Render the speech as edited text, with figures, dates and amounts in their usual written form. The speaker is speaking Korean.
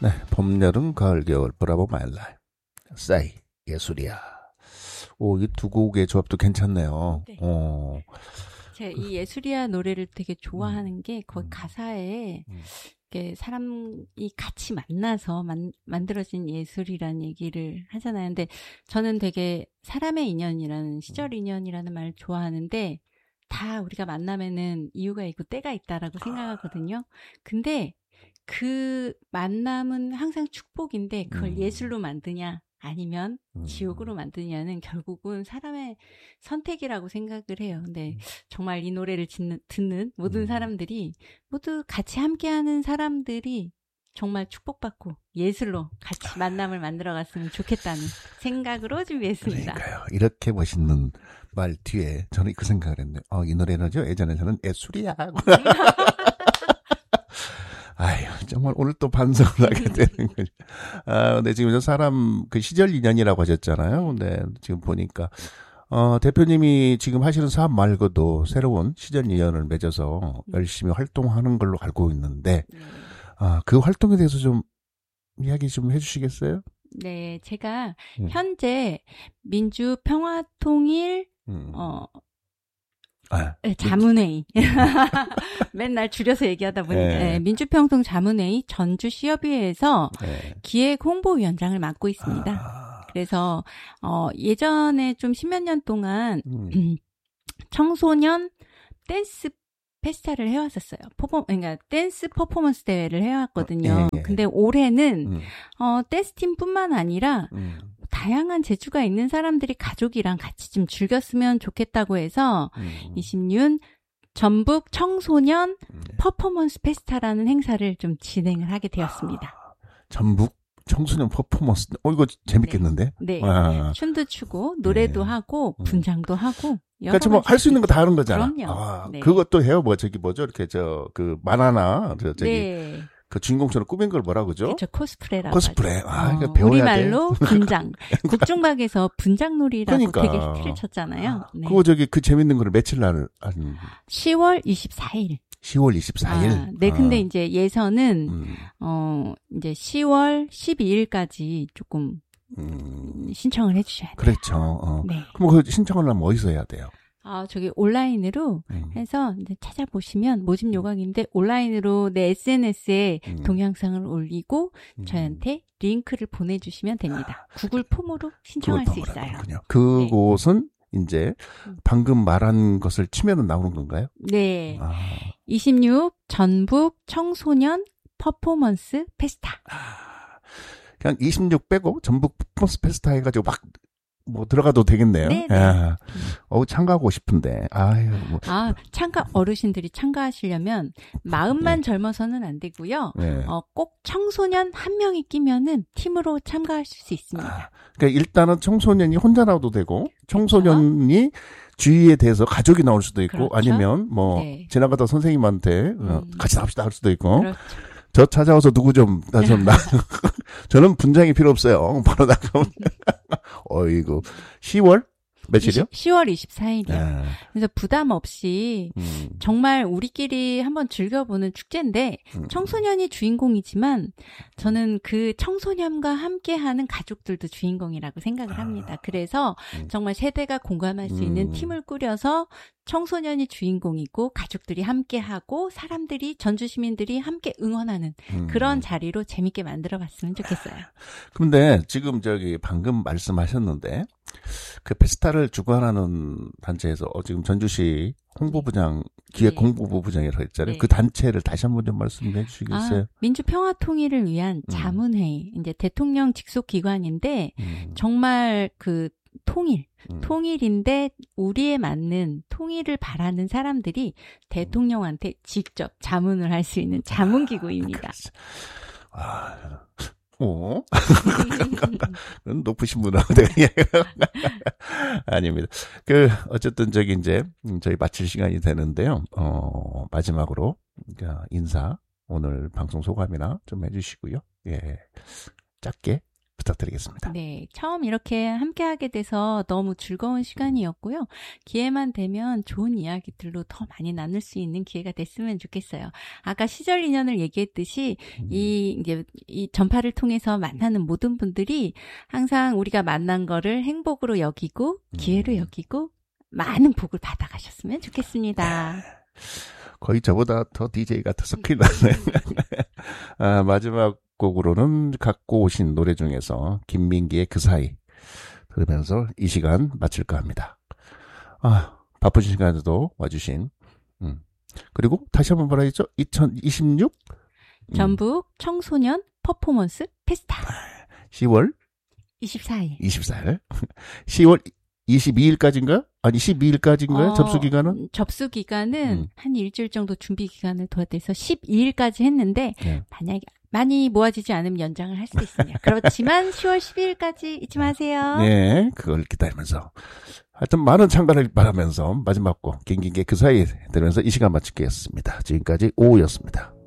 네, 봄, 여름, 가을, 겨울, 브라보 마이 라이프. 싸이, 예술이야. 오, 이 두 곡의 조합도 괜찮네요. 네. 오. 제가 이 예술이야 노래를 되게 좋아하는 게 거기 가사에 이렇게 사람이 같이 만나서 만들어진 예술이라는 얘기를 하잖아요. 근데 저는 되게 사람의 인연이라는 시절 인연이라는 말을 좋아하는데 다 우리가 만나면은 이유가 있고 때가 있다라고 생각하거든요. 근데 그 만남은 항상 축복인데 그걸 예술로 만드냐 아니면 지옥으로 만드냐는 결국은 사람의 선택이라고 생각을 해요. 근데 정말 이 노래를 듣는 모든 사람들이 모두 같이 함께하는 사람들이 정말 축복받고 예술로 같이 만남을 만들어갔으면 좋겠다는 생각으로 준비했습니다. 그러니까요. 이렇게 멋있는 말 뒤에 저는 그 생각을 했네요. 이 노래는요. 예전에 저는 예술이야. 아유, 정말 오늘 또 반성을 하게 되는 거죠. 근데 지금 저 사람 그 시절 인연이라고 하셨잖아요. 근데 지금 보니까, 대표님이 지금 하시는 사업 말고도 새로운 시절 인연을 맺어서 열심히 활동하는 걸로 알고 있는데, 그 활동에 대해서 좀 이야기 좀 해주시겠어요? 네, 제가 현재 민주평화통일, 자문회의. 맨날 줄여서 얘기하다 보니까. 네, 민주평통 자문회의 전주시협의회에서 기획 홍보위원장을 맡고 있습니다. 그래서, 예전에 좀 십몇 년 동안 청소년 댄스 페스타를 해왔었어요. 그러니까 댄스 퍼포먼스 대회를 해왔거든요. 근데 올해는, 댄스팀뿐만 아니라, 다양한 재주가 있는 사람들이 가족이랑 같이 좀 즐겼으면 좋겠다고 해서 26 전북 청소년 퍼포먼스 페스타라는 행사를 좀 진행을 하게 되었습니다. 전북 청소년 퍼포먼스, 이거 재밌겠는데? 네. 춤도 추고 노래도 하고 분장도 하고. 그러니까 뭐 할 수 있는 거 다 하는 거잖아. 그럼요. 네. 그것도 해요. 뭐죠? 이렇게 그 만화나 네. 그 주인공처럼 꾸민 걸 뭐라 그러죠? 그렇죠. 코스프레라고 코스프레. 이거 배워야 우리말로 분장. 국중박에서 분장놀이라고 그러니까. 되게 히트를 쳤잖아요. 네. 그거 그 재밌는 거를 며칠 날 하는 10월 24일. 10월 24일. 네, 근데 이제 예선은 이제 10월 12일까지 조금 신청을 해주셔야 돼요. 그렇죠. 네. 그럼 그 신청을 하면 어디서 해야 돼요? 저기 온라인으로 해서 이제 찾아보시면 모집 요강인데 온라인으로 내 SNS에 동영상을 올리고 저한테 링크를 보내주시면 됩니다. 구글 폼으로 신청할 수 있어요. 그곳은 이제 방금 말한 것을 치면은 나오는 건가요? 네. 26 전북 청소년 퍼포먼스 페스타. 그냥 26 빼고 전북 퍼포먼스 페스타 해가지고 막 들어가도 되겠네요. 네. 참가하고 싶은데. 어르신들이 참가하시려면 마음만 젊어서는 안 되고요. 꼭 청소년 한 명이 끼면은 팀으로 참가하실 수 있습니다. 그러니까 일단은 청소년이 혼자 나와도 되고, 청소년이 주위에 대해서 가족이 나올 수도 있고, 그렇죠? 아니면 지나가다 선생님한테 같이 나옵시다 할 수도 있고. 그렇죠. 저 찾아와서 누구 저는 분장이 필요 없어요. 바로 나가면. 어이구. 10월? 며칠이요? 10월 24일이요. 그래서 부담 없이 정말 우리끼리 한번 즐겨보는 축제인데 청소년이 주인공이지만 저는 그 청소년과 함께하는 가족들도 주인공이라고 생각을 합니다. 그래서 정말 세대가 공감할 수 있는 팀을 꾸려서 청소년이 주인공이고 가족들이 함께하고 사람들이 전주 시민들이 함께 응원하는 그런 자리로 재밌게 만들어봤으면 좋겠어요. 근데 지금 방금 말씀하셨는데 그 페스타를 주관하는 단체에서 지금 전주시 홍보부장 기획 홍보부장이라고 했잖아요. 그 단체를 다시 한번 좀 말씀해 주시겠어요? 민주평화통일을 위한 자문회의 이제 대통령 직속 기관인데 정말 그 통일인데 우리에 맞는 통일을 바라는 사람들이 대통령한테 직접 자문을 할 수 있는 자문기구입니다. 높으신 분하고 아닙니다. 어쨌든 이제 저희 마칠 시간이 되는데요. 마지막으로 인사 오늘 방송 소감이나 좀 해주시고요. 짧게 부탁드리겠습니다. 네, 처음 이렇게 함께하게 돼서 너무 즐거운 시간이었고요. 기회만 되면 좋은 이야기들로 더 많이 나눌 수 있는 기회가 됐으면 좋겠어요. 아까 시절 인연을 얘기했듯이 이제 이 전파를 통해서 만나는 모든 분들이 항상 우리가 만난 거를 행복으로 여기고 기회로 여기고 많은 복을 받아가셨으면 좋겠습니다. 거의 저보다 더 DJ 같아서 큰일 났네. 마지막 곡으로는 갖고 오신 노래 중에서 김민기의 그 사이 들으면서 이 시간 마칠까 합니다. 바쁘신 시간에도 와주신 그리고 다시 한번 뭐라 했죠? 2026 전북 청소년 퍼포먼스 페스타 10월 24일 10월 22일까지인가? 아니 12일까지인가요? 접수 기간은? 접수 기간은 한 일주일 정도 준비 기간을 둬야 돼서 12일까지 했는데 네. 만약에 많이 모아지지 않으면 연장을 할 수도 있습니다. 그렇지만 10월 12일까지 잊지 마세요. 네, 그걸 기다리면서 하여튼 많은 참가를 바라면서 마지막 곡 김민기의 그 사이 들으면서 이 시간 마치겠습니다. 지금까지 오후였습니다.